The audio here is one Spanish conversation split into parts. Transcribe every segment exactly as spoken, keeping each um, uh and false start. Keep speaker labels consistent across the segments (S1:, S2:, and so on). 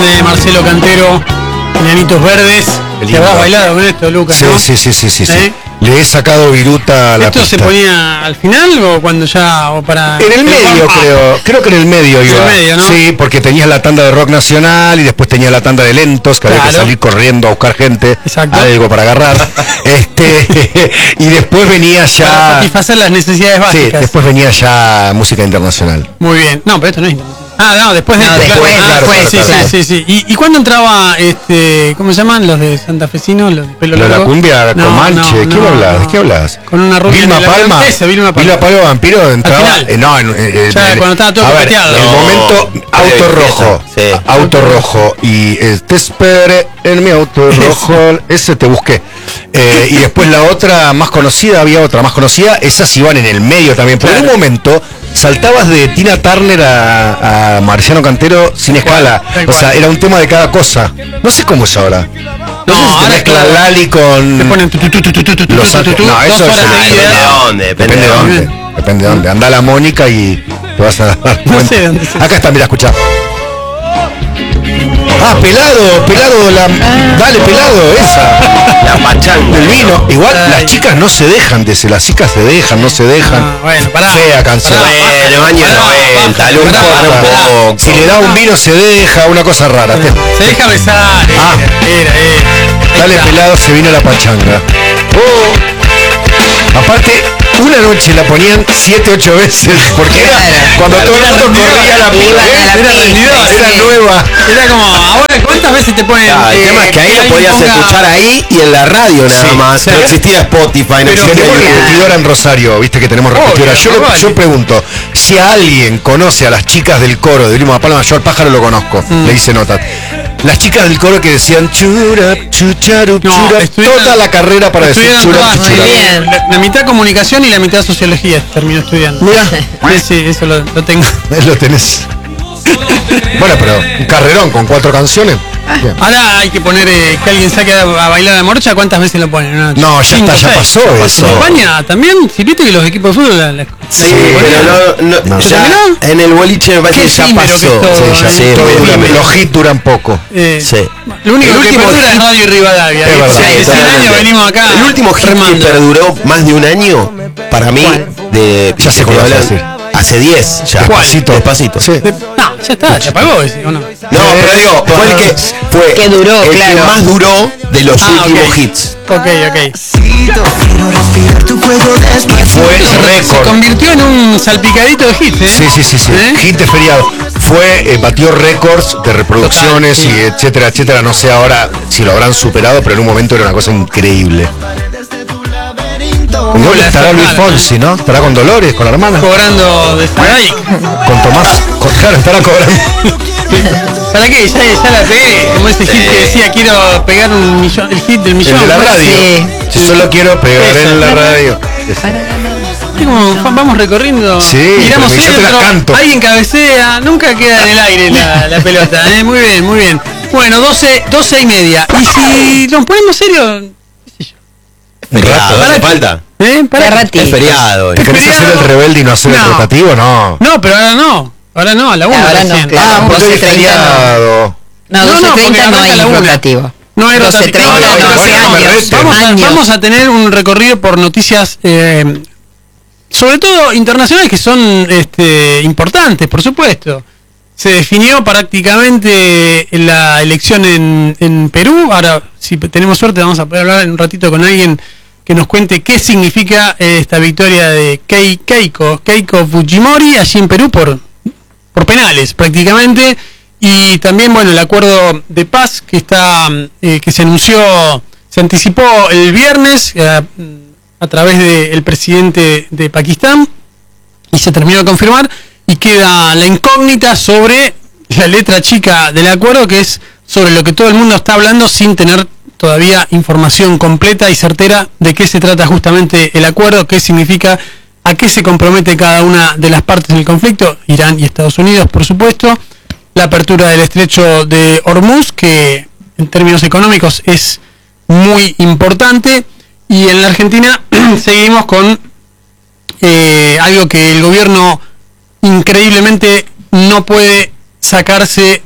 S1: de Marcelo Cantero, Enanitos Verdes. ¿Te habrás bailado con esto, Lucas?
S2: Sí,
S1: ¿no?
S2: sí, sí, sí, sí,
S1: ¿Eh?
S2: sí. Le he sacado viruta a la
S1: ¿Esto
S2: pista.
S1: se ponía al final o cuando ya, o para...?
S2: En el medio,
S1: ah,
S2: creo. Creo que en el medio iba.
S1: En el medio, ¿no?
S2: Sí, porque tenías la tanda de rock nacional y después tenías la tanda de lentos, que
S1: Claro.
S2: había que salir corriendo a buscar gente.
S1: Exacto.
S2: Algo para agarrar. este Y después venía
S1: Para
S2: ya...
S1: satisfacer las necesidades
S2: Sí,
S1: básicas.
S2: después venía ya música internacional.
S1: Muy bien. No, pero esto no es internacional. Ah, no, después de
S3: No,
S1: esto,
S3: después,
S1: claro. Ah,
S3: después,
S1: sí,
S2: claro,
S1: sí,
S2: claro.
S1: sí, sí. ¿Y, ¿Y cuándo entraba, este, cómo se llaman? Los de santafesinos, los de pelo
S2: Lo de la
S1: largo?
S2: cumbia
S1: No,
S2: Comanche,
S1: no,
S2: ¿de qué
S1: no,
S2: hablas?
S1: no.
S2: ¿De qué hablas?
S1: Con una rubia
S2: Vilma
S1: en el avión.
S2: Palma.
S1: Ese, Vilma Palma.
S2: Vilma Palma Vampiro entraba.
S1: Al final.
S2: eh, no, en, eh,
S1: Ya,
S2: en-
S1: cuando estaba todo
S2: a ver,
S1: copeteado.
S2: el
S1: No,
S2: momento auto
S4: previa
S2: rojo.
S4: fiesta, sí.
S2: Auto rojo. Y eh, te esperé en mi auto rojo. Ese te busqué. Eh, y después la otra más conocida, había otra más conocida. Esas iban en el medio también. Pero en un momento saltabas de Tina Turner a, a Marciano Cantero sin escala.
S1: tal
S2: O
S1: cual.
S2: sea, era un tema de cada cosa. No sé cómo es ahora. No,
S1: No,
S2: sé si te
S1: ahora
S2: mezcla
S1: claro.
S2: Lali con...
S1: Te ponen tu, tu, tu, tu, tu, tu, tu,
S2: Los
S1: tu, tu,
S2: ángeles.
S1: tu,
S2: No,
S1: dos
S2: eso es
S1: horas
S2: el-
S1: seguidas.
S4: Depende de dónde,
S2: Depende de
S4: dónde.
S2: dónde. Depende de dónde. Anda a la Mónica y te vas a dar
S1: No
S2: cuenta.
S1: sé dónde se-
S2: Acá está, mira, escuchá. Ah, pelado, pelado, la... Dale, pelado, esa.
S4: La pachanga.
S2: El vino. Igual
S1: Ay.
S2: las chicas no se dejan de ser, las chicas se dejan, no se dejan.
S1: Ah, bueno, pará.
S2: Fea canción.
S1: Pará,
S4: Bueno, años
S1: pará,
S4: noventa,
S1: pará,
S4: Lucas,
S1: pará,
S4: un
S1: pará.
S4: poco.
S2: Si le da un vino se deja, una cosa rara. Te-
S1: Se deja besar.
S2: Ah.
S1: Era, era, era. Ahí
S2: Dale,
S1: está.
S2: pelado, se vino la pachanga. Oh. Aparte, una noche la ponían siete, ocho veces, porque era cuando todo el mundo corría a la
S3: Iban
S2: pista,
S3: a la
S2: era
S3: pista,
S2: rendidora,
S3: sí.
S2: era nueva.
S1: Era como, ahora, ¿cuántas veces te ponen?
S4: Ah, el
S1: eh,
S4: tema es que ahí lo
S1: alguien
S4: podías
S1: ponga-
S4: escuchar ahí y en la radio nada
S2: Sí,
S4: más.
S2: sí.
S4: No existía Spotify, no
S2: Pero
S4: existía
S2: tenemos
S4: YouTube.
S2: repetidora en Rosario, viste que tenemos
S1: Obvio,
S2: repetidora. Yo,
S1: igual.
S2: yo pregunto, si alguien conoce a las chicas del coro de Vilma Palma, yo al pájaro lo conozco,
S1: Mm.
S2: le hice notas. Las chicas del coro que decían chura, chucharu,
S1: No,
S2: chura,
S1: estudiaron-
S2: toda la carrera para decir
S1: Estudiaron
S2: chura,
S1: todas,
S2: chuchura.
S3: Muy bien.
S1: La, la mitad comunicación y la mitad sociología terminó estudiando.
S2: Mira,
S1: Sí, sí, eso lo, lo tengo.
S2: lo tenés. Bueno, pero un carrerón con cuatro canciones. Bien.
S1: Ahora hay que poner eh, que alguien saque a, a bailar de morcha. ¿Cuántas veces lo ponen? Una noche?
S2: No, ya
S1: Cinco,
S2: está, ya
S1: seis.
S2: pasó eso.
S1: En España también, si viste que los equipos de fútbol la- la-
S4: Sí,
S1: ponían.
S4: pero no, no,
S2: No.
S4: ya
S1: ¿Terminó?
S4: en el boliche me parece
S1: Qué
S4: que ya
S1: efímero que
S4: pasó.
S1: es todo,
S2: Sí, ya
S1: eh,
S2: sé,
S1: todo
S2: todo dura-
S1: efímero.
S2: los hits duran poco.
S1: Eh,
S4: Sí.
S1: Lo único
S4: El
S1: que
S4: último
S1: perdura es
S4: hit-
S1: Radio Rivadavia.
S2: Es
S1: Y
S2: verdad.
S1: hace
S4: Sí,
S1: cien
S4: totalmente.
S1: años venimos acá.
S4: El último hit que
S1: remando.
S4: perduró más de un año, para mí, de
S2: Ya sé cuál vas a
S4: hablan-
S2: decir.
S4: hace diez ya.
S2: Despacito.
S4: Despacito.
S2: Sí.
S1: No, ya está, se apagó ese, ¿o no?
S4: No, pero digo, fue el que fue
S3: Que duró,
S4: el que
S3: claro.
S4: más duró de los
S1: Ah,
S4: últimos
S1: ok.
S4: hits.
S1: Ok, ok.
S2: Fue
S1: Se
S2: récord.
S1: convirtió en un salpicadito de hits, ¿eh?
S2: Sí, sí, sí, sí.
S1: ¿Eh?
S2: Hit de feriado. Fue, eh, batió récords de reproducciones
S1: Total, sí.
S2: y etcétera, etcétera. No sé ahora si lo habrán superado, pero en un momento era una cosa increíble. ¿Con
S1: Hola,
S2: estará Luis
S1: claro.
S2: Fonsi, ¿no? Estará con Dolores, con la hermana.
S1: Cobrando de Strike.
S2: Con Tomás. Con, claro, estará cobrando.
S1: ¿Para qué? Ya, ya la pegué. Como ese hit que decía, quiero pegar un millón, el hit del
S2: El
S1: millón.
S2: de la
S1: ¿no?
S2: radio.
S3: Sí.
S2: Si solo quiero pegar
S1: Eso.
S2: en la radio.
S1: Es como, va- vamos recorriendo.
S2: Sí,
S1: miramos
S2: pero yo te la
S1: centro,
S2: canto.
S1: alguien cabecea, nunca queda en el aire la, la pelota. ¿eh? Muy bien, muy bien. Bueno, doce, doce y media. Y si nos ponemos serios,
S4: Feriado,
S1: Para
S4: ¿hace
S1: que-
S4: falta?
S1: ¿eh? Para-
S3: Qué ratito.
S4: Es feriado.
S2: ¿Te querés hacer el rebelde y no hacer el
S1: No.
S2: rotativo? No.
S1: No, pero ahora no. Ahora no, a la una
S3: Ahora no,
S1: recién.
S3: claro.
S2: Ah, porque
S3: doce
S2: hoy es
S3: treinta no.
S2: feriado.
S3: No,
S1: No, no,
S3: doce treinta
S1: porque
S3: no
S1: arranca
S3: hay
S1: la una.
S3: rotativo.
S1: No hay
S3: doce
S1: rotativo.
S3: treinta
S1: No, no,
S3: no,
S1: no,
S3: hace
S2: no, no,
S3: años.
S2: no,
S1: Vamos a,
S3: años.
S1: vamos a tener un recorrido por noticias, eh, sobre todo internacionales, que son este, importantes, por supuesto. Se definió prácticamente la elección en, en Perú. Ahora, si tenemos suerte, vamos a poder hablar en un ratito con alguien que nos cuente qué significa eh, esta victoria de Kei- Keiko, Keiko Fujimori allí en Perú por, por penales prácticamente. Y también, bueno, el acuerdo de paz que está eh, que se anunció, se anticipó el viernes eh, a través del presidente de Pakistán y se terminó de confirmar, y queda la incógnita sobre la letra chica del acuerdo, que es sobre lo que todo el mundo está hablando sin tener todavía información completa y certera de qué se trata justamente el acuerdo, qué significa, a qué se compromete cada una de las partes del conflicto, Irán y Estados Unidos, por supuesto, la apertura del estrecho de Hormuz, que en términos económicos es muy importante, y en la Argentina seguimos con eh, algo que el gobierno increíblemente no puede sacarse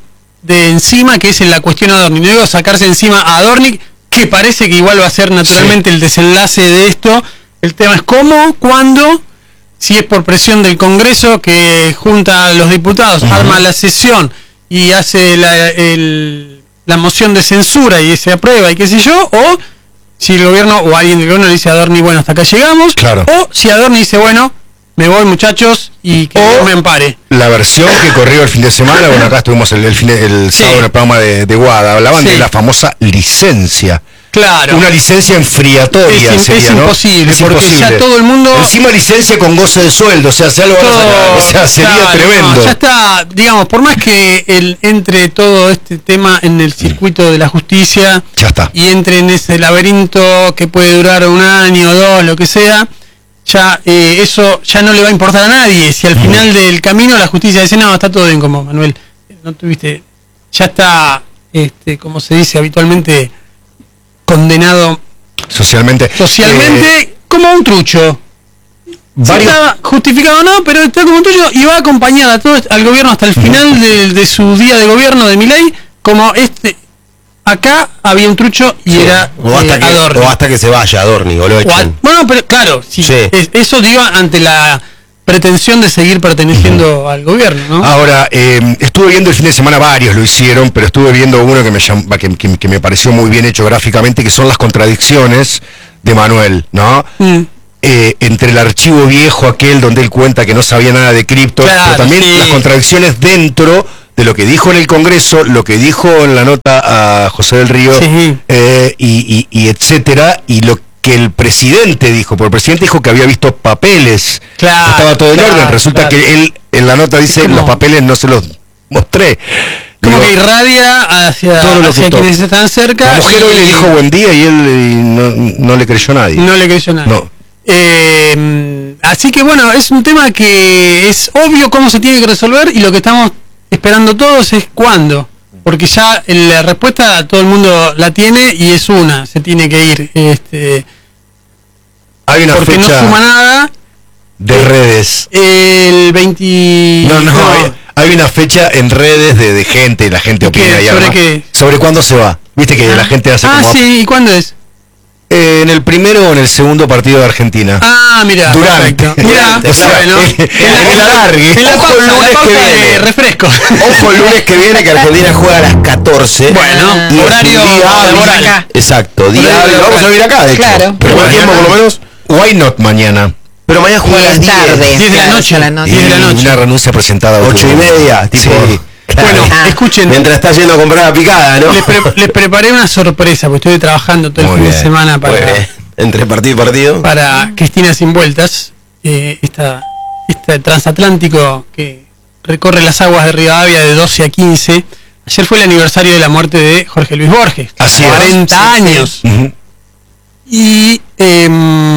S1: de encima, que es en la cuestión Adorni. No digo sacarse encima a Adorni, que parece que igual va a ser naturalmente sí. el desenlace de esto. El tema es cómo, cuándo, si es por presión del Congreso que junta a los diputados, uh-huh. arma la sesión y hace la, el, la moción de censura y se aprueba y qué sé yo, o si el gobierno o alguien del gobierno le dice a Adorni, bueno, hasta acá llegamos,
S2: claro.
S1: o si Adorni dice, bueno, me voy, muchachos, y que
S2: o
S1: no me ampare.
S2: La versión que corrió el fin de semana, bueno, acá estuvimos el, el, fin de, el sí. sábado en el programa de, de Guada, hablaban sí. de la famosa licencia.
S1: Claro.
S2: Una licencia enfriatoria
S1: es,
S2: sería,
S1: es
S2: ¿no?
S1: imposible,
S2: es
S1: porque
S2: imposible.
S1: Ya todo el mundo...
S2: Encima licencia con goce de sueldo, o sea, se lo van a sacar, o sea, sería
S1: claro,
S2: tremendo.
S1: No, ya está, digamos, por más que el, entre todo este tema en el circuito de la justicia,
S2: ya está.
S1: Y entre en ese laberinto que puede durar un año o dos, lo que sea, ya eh, eso ya no le va a importar a nadie. Si al final del camino la justicia dice, no, está todo bien, como Manuel, no tuviste, ya está, este, como se dice habitualmente, condenado
S2: socialmente
S1: socialmente eh, como un trucho. Si está justificado o no, pero está como un trucho y va acompañada a todo al gobierno hasta el final de, de su día de gobierno de Milei, como este acá había un trucho y sí. era
S4: o hasta,
S1: eh,
S4: que,
S1: Adorni.
S4: o hasta que se vaya Adorni o lo echen.
S1: A, bueno, pero claro, sí, sí. Es, eso digo ante la pretensión de seguir perteneciendo uh-huh. al gobierno, ¿no?
S2: Ahora, eh, estuve viendo el fin de semana, varios lo hicieron, pero estuve viendo uno que me llam, que, que, que me pareció muy bien hecho gráficamente, que son las contradicciones de Manuel, ¿no? Mm. Eh, entre el archivo viejo aquel donde él cuenta que no sabía nada de cripto, claro, pero también sí. las contradicciones dentro de lo que dijo en el Congreso, lo que dijo en la nota a José del Río, sí. eh, y, y, y etcétera, y lo que el presidente dijo, porque el presidente dijo que había visto papeles,
S1: claro,
S2: estaba todo en
S1: claro,
S2: orden, resulta
S1: claro.
S2: que él en la nota dice, como, los papeles no se los mostré.
S1: Como
S2: Digo,
S1: que irradia hacia, hacia quienes están cerca.
S2: La mujer hoy le dijo buen día y él y no, no le creyó a nadie.
S1: No le creyó a nadie.
S2: No.
S1: Eh, así que bueno, es un tema que es obvio cómo se tiene que resolver y lo que estamos esperando todos es cuándo. Porque ya la respuesta todo el mundo la tiene y es una, se tiene que ir. Este,
S2: Hay una
S1: porque
S2: fecha
S1: no suma nada.
S2: De redes.
S1: El veinte...
S2: No, no, no. Hay, hay una fecha en redes de, de gente, la gente opina.
S1: ¿Qué? ¿Sobre qué?
S2: ¿Sobre cuándo se va? Viste que ah. la gente hace
S1: ah,
S2: como...
S1: Ah, sí, ¿y cuándo es?
S2: Eh, en el primero o en el segundo partido de Argentina.
S1: Ah, mira.
S2: Durante.
S1: Mira,
S2: o sea,
S1: bueno.
S2: En el alargue.
S1: En la pausa,
S4: Ojo el lunes
S1: la pausa
S4: que viene.
S1: De refresco.
S4: Ojo el lunes que viene que Argentina juega a las catorce.
S1: Bueno,
S4: y
S1: horario
S4: laboral acá. Exacto, día hábil. Vamos a vivir acá, de hecho.
S3: Claro.
S2: Pero buen tiempo por lo menos. Why not mañana?
S4: Pero mañana juega a las
S3: tarde.
S1: diez de la noche.
S3: la noche.
S1: diez de la noche.
S2: Una renuncia presentada.
S4: Ocho y media. Tipo,
S2: sí.
S4: Claro.
S1: Bueno, ah. escuchen.
S4: Mientras está yendo a comprar la picada, ¿no?
S1: Les, pre les preparé una sorpresa, porque estuve trabajando todo el fin de semana para...
S4: Entre partido y partido.
S1: Para Cristina Sin Vueltas, eh, esta, este transatlántico que recorre las aguas de Rivadavia de doce a quince. Ayer fue el aniversario de la muerte de Jorge Luis Borges.
S2: Así
S1: cuarenta
S2: es.
S1: años.
S2: Sí, sí. Uh-huh.
S1: Y eh,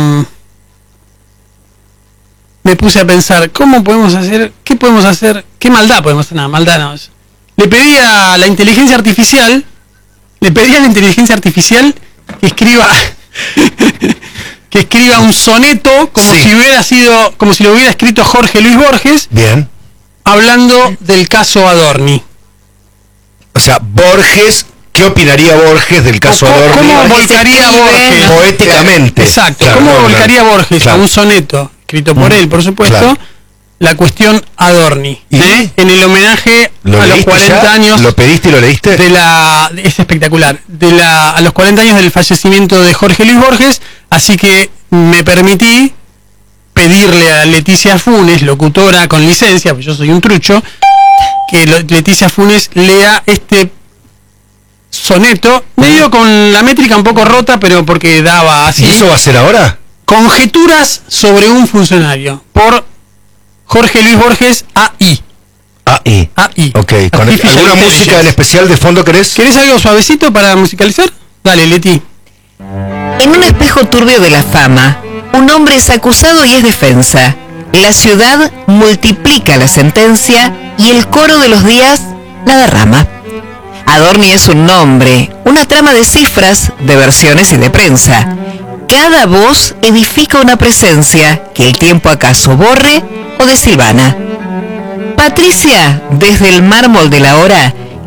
S1: me puse a pensar, ¿cómo podemos hacer? ¿Qué podemos hacer? ¿Qué maldad podemos hacer? Nada, maldad no. Le pedí a la inteligencia artificial, le pedí a la inteligencia artificial que escriba... que escriba un soneto como sí. si hubiera sido, como si lo hubiera escrito Jorge Luis Borges.
S2: Bien.
S1: Hablando del caso Adorni.
S2: O sea, Borges, ¿qué opinaría Borges del caso
S1: ¿Cómo,
S2: Adorni?
S1: ¿Cómo volcaría Borges?
S2: Poéticamente.
S1: Exacto.
S2: Claro,
S1: ¿Cómo
S2: claro,
S1: volcaría
S2: claro.
S1: Borges
S2: Claro.
S1: a un soneto escrito por mm. él, por supuesto? Claro. La cuestión Adorni, ¿eh? En el homenaje a los cuarenta
S2: ya?
S1: años.
S2: ¿Lo pediste y lo leíste?
S1: De la, es espectacular. De la, a los cuarenta años del fallecimiento de Jorge Luis Borges, así que me permití pedirle a Leticia Funes, locutora con licencia, pues yo soy un trucho, que Leticia Funes lea este soneto, medio con la métrica un poco rota, pero porque daba así.
S2: ¿Y eso va a ser ahora?
S1: Conjeturas sobre un funcionario, por Jorge Luis Borges, A I.
S2: A I.
S1: A I.
S2: Ok. ¿Con alguna música en especial de fondo querés?
S1: ¿Querés algo suavecito para musicalizar? Dale, Leti.
S3: En un espejo turbio de la fama, un hombre es acusado y es defensa. La ciudad multiplica la sentencia y el coro de los días la derrama. Adorni es un nombre, una trama de cifras, de versiones y de prensa. Cada voz edifica una presencia que el tiempo acaso borre o desilvana. Patricia, desde el mármol de la hora,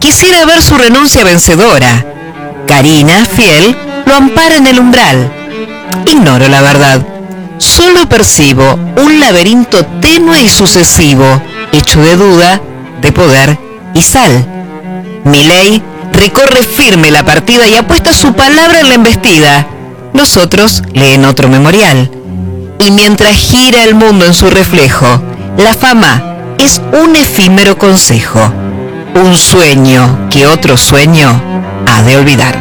S3: Quisiera ver su renuncia vencedora. Karina, fiel, lo ampara en el umbral. Ignoro la verdad. Solo percibo un laberinto tenue y sucesivo, hecho de duda, de poder y sal. Milei recorre firme la partida y apuesta su palabra en la embestida. Los otros leen otro memorial. Y mientras gira el mundo en su reflejo, la fama es un efímero consejo. Un sueño que otro sueño ha de olvidar.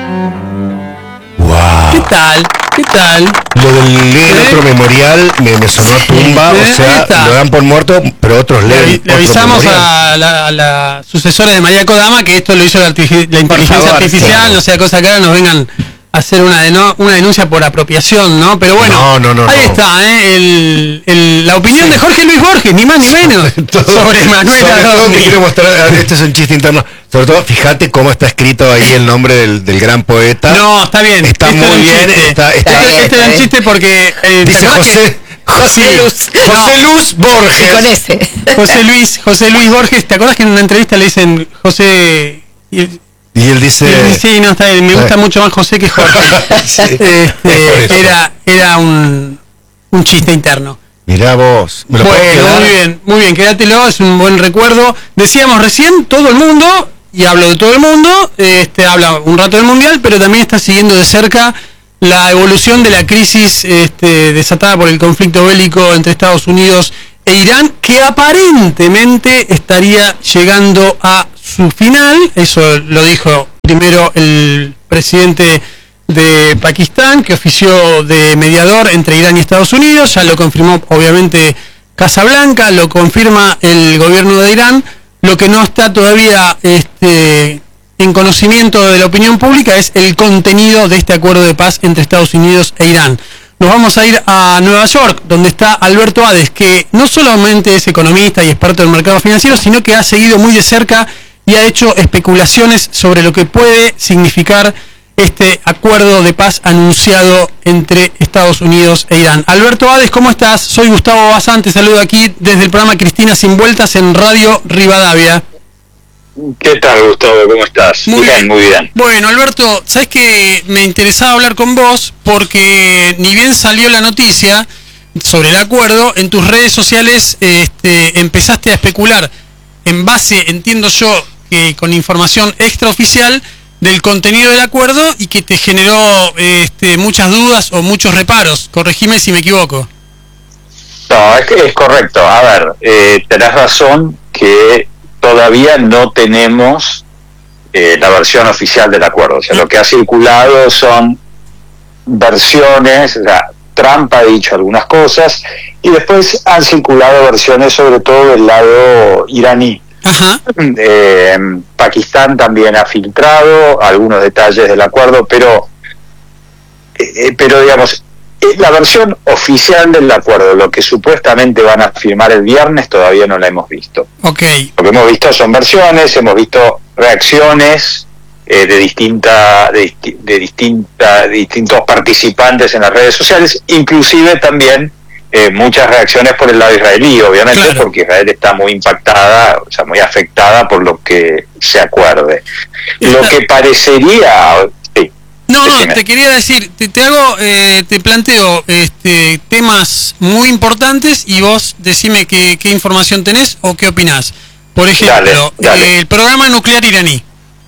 S2: Wow.
S1: ¿Qué tal? ¿Qué tal?
S2: Lo del leen
S1: ¿Eh?
S2: otro memorial me, me sonó a tumba,
S1: ¿Eh?
S2: o sea,
S1: Está.
S2: lo dan por muerto, pero otros
S1: Le,
S2: leen
S1: avi- le
S2: otro
S1: avisamos
S2: memorial.
S1: a la, a la sucesora de María Kodama que esto lo hizo la, artifici- la inteligencia
S2: favor,
S1: artificial,
S2: claro.
S1: no sea cosa que ahora nos vengan a hacer una, deno- una denuncia por apropiación, ¿no? Pero bueno,
S2: No, no, no,
S1: ahí
S2: no.
S1: está, ¿eh? El, el- la opinión
S2: Sí.
S1: de Jorge Luis Borges, ni más ni menos,
S2: Todo-
S1: sobre Manuel
S2: sobre todo
S1: Adorni.
S2: te quiero mostrar, este es un chiste interno, sobre todo fíjate cómo está escrito ahí el nombre del, del gran poeta.
S1: No, está bien.
S2: Está
S1: Este
S2: muy
S1: era un
S2: bien,
S1: chiste.
S2: está- está
S1: este,
S3: bien,
S1: este
S3: está
S1: era un
S3: bien.
S1: chiste porque... eh, ¿te
S2: Dice
S1: acordás
S2: José, José
S1: Sí.
S2: Luz, José Luz Borges.
S3: Con ese.
S1: que José Luis, José Luis Borges, ¿te acuerdas que en una entrevista le dicen José... y-
S2: Y él dice,
S1: Sí, sí, no, está bien. Me
S2: Sí.
S1: gusta mucho más José que Jorge.
S2: Sí,
S1: Este,
S2: es por eso.
S1: era era un, un chiste interno.
S2: mirá vos, ¿me lo puedo
S1: Bueno,
S2: quedar?
S1: muy bien, muy bien, quédatelo, es un buen recuerdo. Decíamos recién, todo el mundo, y hablo de todo el mundo, este habla un rato del Mundial, pero también está siguiendo de cerca la evolución de la crisis este, desatada por el conflicto bélico entre Estados Unidos e Irán, que aparentemente estaría llegando a su final. Eso lo dijo primero el presidente de Pakistán, que ofició de mediador entre Irán y Estados Unidos. Ya lo confirmó obviamente Casa Blanca, lo confirma el gobierno de Irán. Lo que no está todavía este, en conocimiento de la opinión pública es el contenido de este acuerdo de paz entre Estados Unidos e Irán. Nos vamos a ir a Nueva York, donde está Alberto Hades, que no solamente es economista y experto del mercado financiero, sino que ha seguido muy de cerca y ha hecho especulaciones sobre lo que puede significar este acuerdo de paz anunciado entre Estados Unidos e Irán. Alberto Hades, ¿cómo estás? Soy Gustavo Bazán, te saludo aquí desde el programa Cristina Sin Vueltas en Radio Rivadavia.
S5: ¿Qué tal, Gustavo? ¿Cómo estás?
S1: Muy bien.
S5: muy bien.
S1: Bueno, Alberto, sabes que me interesaba hablar con vos porque ni bien salió la noticia sobre el acuerdo, en tus redes sociales este, empezaste a especular en base, entiendo yo, que con información extraoficial del contenido del acuerdo y que te generó este, muchas dudas o muchos reparos. Corregime si me equivoco.
S5: No, es, es correcto. A ver, eh, tenés razón que todavía no tenemos eh, la versión oficial del acuerdo. O sea, lo que ha circulado son versiones, o sea, Trump ha dicho algunas cosas y después han circulado versiones sobre todo del lado iraní.
S1: Ajá.
S5: Eh, Pakistán también ha filtrado algunos detalles del acuerdo, pero eh, pero digamos, eh, la versión oficial del acuerdo, lo que supuestamente van a firmar el viernes, todavía no la hemos visto.
S1: Ok.
S5: Lo que hemos visto son versiones, hemos visto reacciones eh, de distinta, de, disti- de distinta, de distintos participantes en las redes sociales, inclusive también eh, muchas reacciones por el lado israelí, obviamente,
S1: Claro.
S5: porque Israel está muy impactada, o sea, muy afectada por lo que se acuerde. Lo
S1: Está-
S5: que parecería, sí,
S1: No, no,
S5: Decime.
S1: te quería decir, te, te hago, eh, te planteo este, temas muy importantes y vos decime qué, qué información tenés o qué opinás. Por ejemplo,
S5: Dale, dale.
S1: eh, el programa nuclear iraní.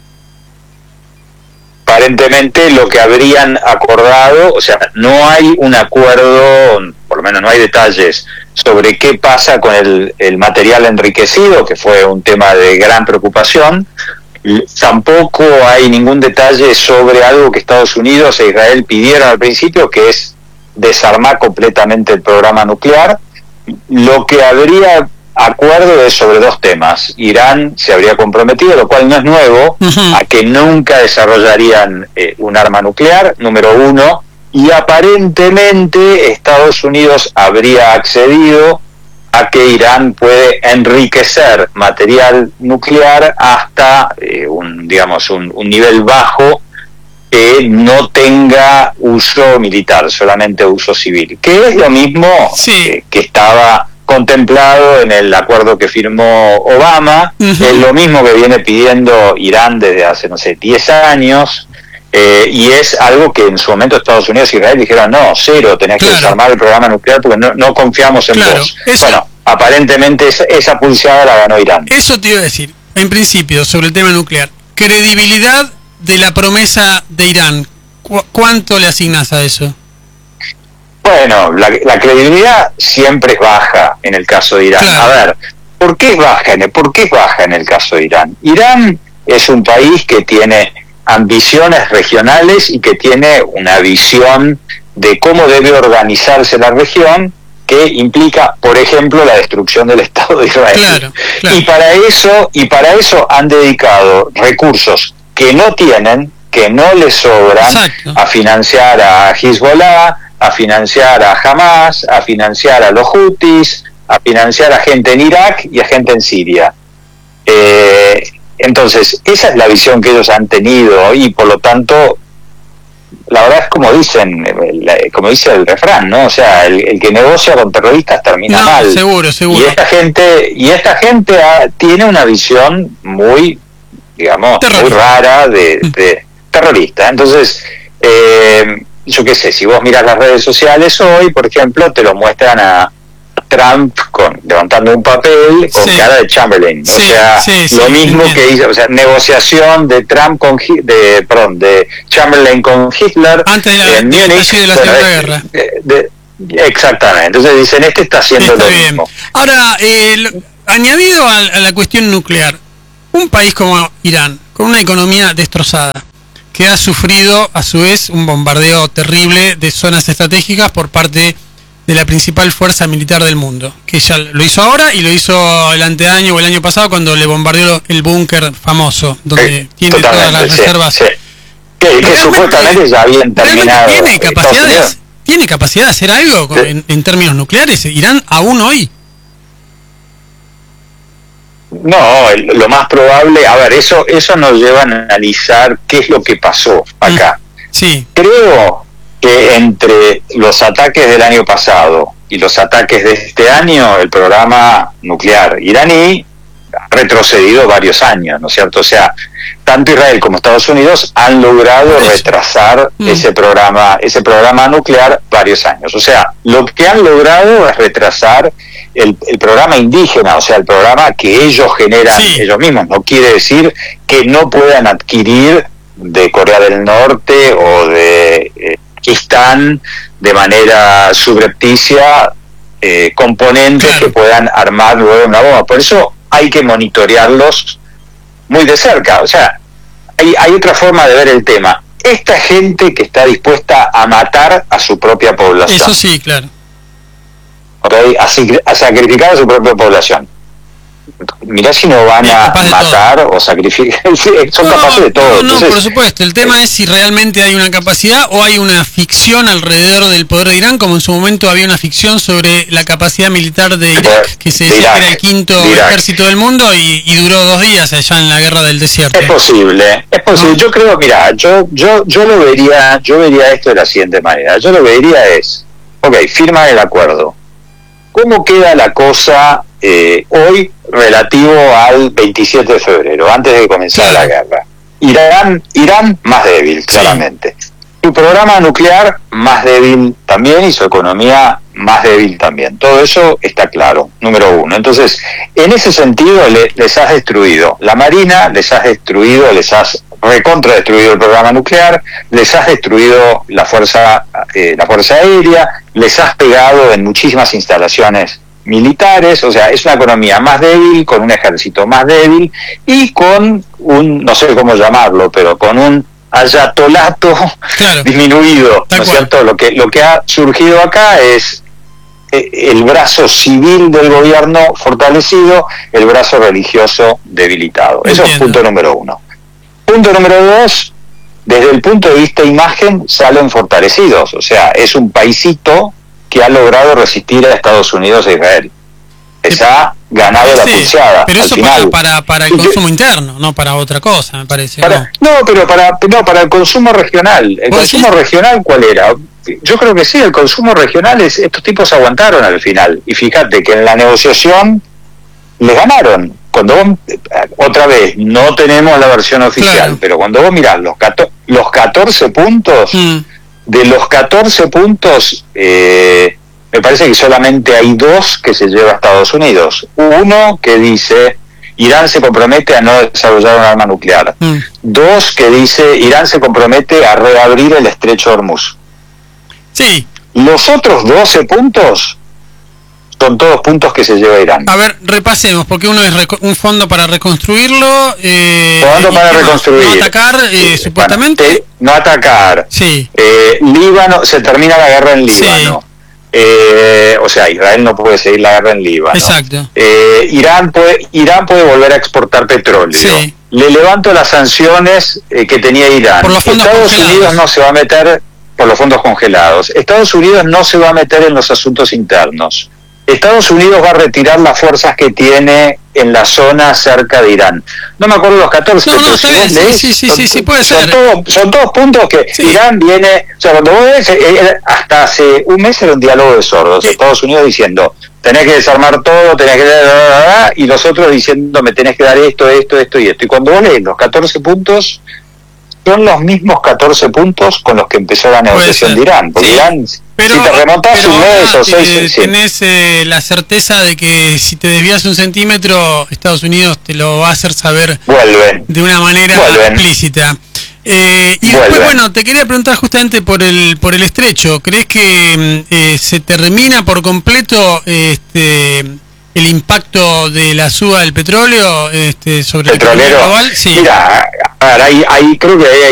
S5: aparentemente lo que habrían acordado, o sea, no hay un acuerdo, por lo menos no hay detalles sobre qué pasa con el, el material enriquecido, que fue un tema de gran preocupación. Tampoco hay ningún detalle sobre algo que Estados Unidos e Israel pidieron al principio, que es desarmar completamente el programa nuclear. Lo que habría acuerdo es sobre dos temas. Irán se habría comprometido, lo cual no es nuevo,
S1: Ujú.
S5: a que nunca desarrollarían eh, un arma nuclear, número uno, y aparentemente Estados Unidos habría accedido a que Irán puede enriquecer material nuclear hasta eh, un, digamos, un, un nivel bajo que no tenga uso militar, solamente uso civil, que es lo mismo
S1: Sí.
S5: eh, que estaba contemplado en el acuerdo que firmó Obama, uh-huh. Es lo mismo que viene pidiendo Irán desde hace, no sé, diez años, eh, y es algo que en su momento Estados Unidos y Israel dijeron, no, cero, tenés claro. que desarmar el programa nuclear porque no, no confiamos en claro. vos.
S1: Eso,
S5: bueno, aparentemente esa, esa pulseada la ganó Irán.
S1: Eso te iba a decir, en principio, sobre el tema nuclear, credibilidad de la promesa de Irán, ¿cu- ¿cuánto le asignas a eso?
S5: Bueno, la, la credibilidad siempre es baja en el caso de Irán. Claro. A ver, ¿por qué es baja en el, ¿por qué es baja en el caso de Irán? Irán es un país que tiene ambiciones regionales y que tiene una visión de cómo debe organizarse la región, que implica, por ejemplo, la destrucción del Estado de Israel.
S1: Claro, claro.
S5: Y para eso, y para eso han dedicado recursos que no tienen, que no les sobran, Exacto. a financiar a Hezbollah, a financiar a Hamas, a financiar a los Houthis, a financiar a gente en Irak y a gente en Siria. Eh, entonces, esa es la visión que ellos han tenido y por lo tanto, la verdad es como dicen, como dice el refrán, ¿no? O sea, el, el que negocia con terroristas termina
S1: no,
S5: mal.
S1: Seguro, seguro.
S5: Y esta gente, y esta gente ha, tiene una visión muy, digamos, terrorista. muy rara de, de terrorista. Entonces, eh, yo qué sé, si vos mirás las redes sociales hoy, por ejemplo, te lo muestran a Trump con levantando un papel con sí. cara de Chamberlain, sí, o sea, sí, sí, lo mismo sí, que hizo, o sea, negociación de Trump con de perdón, de Chamberlain con Hitler
S1: antes de la,
S5: en
S1: de,
S5: Múnich,
S1: de la Segunda Guerra.
S5: De, de, exactamente. Entonces dicen, este está haciendo está lo bien. mismo.
S1: Ahora, eh, lo, añadido a, a la cuestión nuclear, un país como Irán, con una economía destrozada, que ha sufrido a su vez un bombardeo terrible de zonas estratégicas por parte de la principal fuerza militar del mundo, que ya lo hizo ahora y lo hizo el anteaño o el año pasado cuando le bombardeó el búnker famoso, donde eh, tiene todas las sí, reservas.
S5: Sí. Que, que supuestamente ya habían terminado.
S1: ¿Tiene capacidad, de, ¿Tiene capacidad de hacer algo sí. en, en términos nucleares? ¿Irán aún hoy?
S5: No, el, lo más probable, a ver, eso eso nos lleva a analizar qué es lo que pasó acá.
S1: Sí.
S5: Creo que entre los ataques del año pasado y los ataques de este año, el programa nuclear iraní ha retrocedido varios años, ¿no es cierto? O sea, tanto Israel como Estados Unidos han logrado retrasar mm. ese programa, ese programa nuclear varios años. O sea, lo que han logrado es retrasar el, el programa indígena, o sea, el programa que ellos generan sí. ellos mismos. No quiere decir que no puedan adquirir de Corea del Norte o de eh, Pakistán de manera subrepticia eh, componentes claro. que puedan armar luego una bomba. Por eso hay que monitorearlos muy de cerca. O sea, hay, hay otra forma de ver el tema. Esta gente que está dispuesta a matar a su propia población.
S1: Eso sí, claro.
S5: ¿Okay? A, a sacrificar a su propia población. Mirá si no van a matar o sacrificar, son no, capaces de todo.
S1: No, no,
S5: Entonces,
S1: por supuesto, el tema es si realmente hay una capacidad o hay una ficción alrededor del poder de Irán, como en su momento había una ficción sobre la capacidad militar de Irak, que se decía que era el quinto ejército del mundo y, y duró dos días allá en la guerra del desierto.
S5: Es posible, es posible. ¿No? Yo creo, mira, yo, yo, yo lo vería, yo vería esto de la siguiente manera. Yo lo vería es, ok, firma el acuerdo. ¿Cómo queda la cosa eh, hoy relativo al veintisiete de febrero, antes de que comenzara la guerra? Irán, Irán más débil, claramente. Sí. Su programa nuclear más débil también y su economía más débil también. Todo eso está claro, número uno. Entonces, en ese sentido le, les has destruido la Marina, les has destruido, les has recontra destruido el programa nuclear, les has destruido la fuerza, eh, la fuerza aérea, les has pegado en muchísimas instalaciones militares, o sea, es una economía más débil, con un ejército más débil y con un, no sé cómo llamarlo, pero con un ayatolato claro. disminuido, ¿no es cierto? Lo que, lo que ha surgido acá es el brazo civil del gobierno fortalecido, el brazo religioso debilitado. Entiendo. Eso es punto número uno. Punto número dos, desde el punto de vista imagen salen fortalecidos, o sea, es un paisito que ha logrado resistir a Estados Unidos e Israel. Les ha ganado sí, la pulseada.
S1: Pero eso para, para, para el consumo interno, no para otra cosa, me parece.
S5: Para, no. no, pero para no para el consumo regional. ¿El consumo decís? regional cuál era? yo creo que sí, el consumo regional, es, estos tipos aguantaron al final. Y fíjate que en la negociación les ganaron. Cuando vos, otra vez, no tenemos la versión oficial, claro, pero cuando vos mirás los, los catorce puntos, mm. de los catorce puntos, eh, me parece que solamente hay dos que se lleva a Estados Unidos. Uno que dice, Irán se compromete a no desarrollar un arma nuclear. Mm. Dos que dice, Irán se compromete a reabrir el estrecho de Hormuz.
S1: Sí.
S5: Los otros doce puntos son todos puntos que se lleva Irán.
S1: A ver, repasemos, porque uno es un fondo para reconstruirlo. Eh,
S5: fondo para reconstruir.
S1: No atacar, eh, eh, supuestamente.
S5: Bueno, eh, no atacar.
S1: Sí.
S5: Eh, Líbano, se termina la guerra en Líbano. Sí. Eh, o sea, Israel no puede seguir la guerra en Líbano.
S1: Exacto.
S5: Eh, Irán puede, Irán puede volver a exportar petróleo.
S1: Sí.
S5: Le levanto las sanciones eh, que tenía Irán.
S1: Por los fondos
S5: Estados
S1: congelados.
S5: Unidos no se va a meter por los fondos congelados. Estados Unidos no se va a meter en los asuntos internos. Estados Unidos va a retirar las fuerzas que tiene en la zona cerca de Irán. No me acuerdo los catorce.
S1: No, no, está bien, sí, sí, sí,
S5: son,
S1: sí, sí, puede
S5: son
S1: ser.
S5: Todo, son todos puntos que sí. Irán viene... O sea, cuando vos ves, eh, hasta hace un mes era un diálogo de sordos. Sí. Estados Unidos diciendo, tenés que desarmar todo, tenés que... Y los otros diciendo, me tenés que dar esto, esto, esto y esto. Y cuando vos lees los catorce puntos, son los mismos catorce puntos con los que empezó la negociación de Irán. Porque sí. Irán...
S1: Pero,
S5: si te remontás un mes o seis...
S1: Eh,
S5: sí.
S1: Tenés eh, la certeza de que si te desvías un centímetro, Estados Unidos te lo va a hacer saber
S5: Vuelven.
S1: de una manera
S5: Vuelven.
S1: explícita. Eh, y
S5: Vuelven.
S1: después, bueno, te quería preguntar justamente por el por el estrecho. ¿Crees que eh, se termina por completo este el impacto de la suba del petróleo este sobre
S5: ¿Petrolero?
S1: el petróleo global? Sí.
S5: Mira, a ver, ahí, ahí creo que hay